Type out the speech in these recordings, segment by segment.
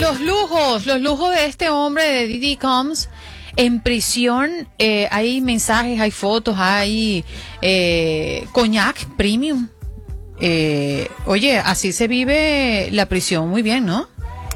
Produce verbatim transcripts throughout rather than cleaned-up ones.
los lujos, los lujos de este hombre de Diddy Combs en prisión. Eh, hay mensajes, hay fotos, hay eh, coñac premium. Eh, oye, así se vive la prisión muy bien, ¿no?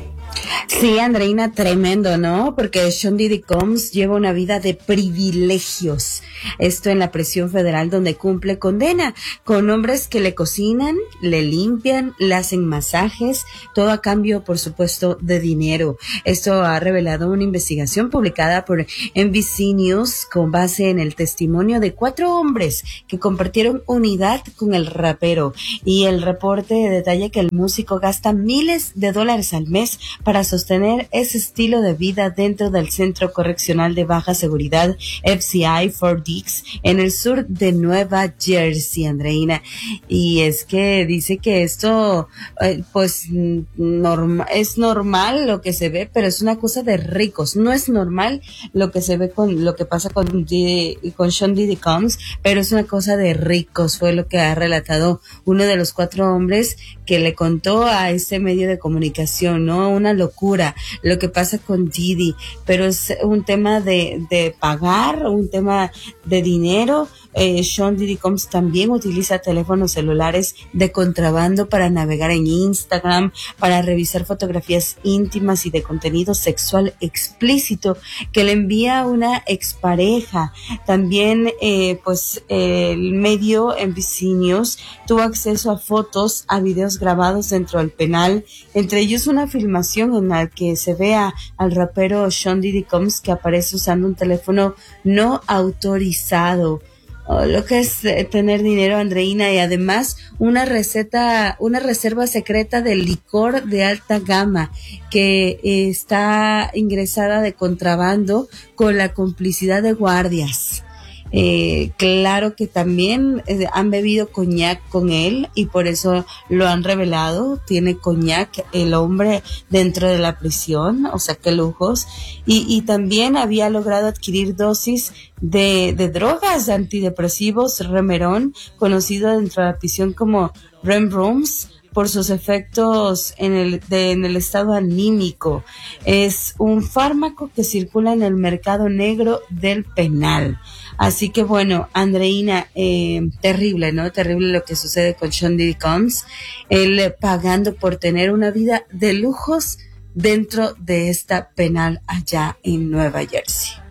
Sí, Andreina, tremendo, ¿no? Porque Sean Diddy Combs lleva una vida de privilegios. Esto en la prisión federal donde cumple condena, con hombres que le cocinan, le limpian, le hacen masajes, todo a cambio, por supuesto, de dinero. Esto ha revelado una investigación publicada por N B C News con base en el testimonio de cuatro hombres que compartieron unidad con el rapero. Y el reporte detalla que el músico gasta miles de dólares al mes para sostener ese estilo de vida dentro del Centro Correccional de Baja Seguridad F C I Fort Dix en el sur de Nueva Jersey, Andreina. Y es que dice que esto eh, pues norma, es normal lo que se ve, pero es una cosa de ricos. No es normal lo que se ve con lo que pasa con, con Sean Diddy Combs, pero es una cosa de ricos, fue lo que ha relatado uno de los cuatro hombres que le contó a este medio de comunicación, ¿no? Una locura lo que pasa con Diddy, pero es un tema de, de pagar, un tema de dinero. Eh, Sean Diddy Combs también utiliza teléfonos celulares de contrabando para navegar en Instagram, para revisar fotografías íntimas y de contenido sexual explícito que le envía una expareja. También, eh, pues, eh, el medio N B C News tuvo acceso a fotos, a videos grabados dentro del penal, entre ellos una filmación en la que se ve a, al rapero Sean Diddy Combs que aparece usando un teléfono no autorizado. Oh, lo que es eh, tener dinero, Andreina, y además una receta, una reserva secreta de licor de alta gama que eh, está ingresada de contrabando con la complicidad de guardias. Eh, claro que también eh, han bebido coñac con él y por eso lo han revelado. Tiene coñac el hombre dentro de la prisión, o sea, qué lujos. Y, y también había logrado adquirir dosis de, de drogas, de antidepresivos, Remeron, conocido dentro de la prisión como Remrooms, por sus efectos en el, de, en el estado anímico. Es un fármaco que circula en el mercado negro del penal. Así que bueno, Andreina, eh, terrible, ¿no? Terrible lo que sucede con Sean Diddy Combs, él eh, pagando por tener una vida de lujos dentro de esta penal allá en Nueva Jersey.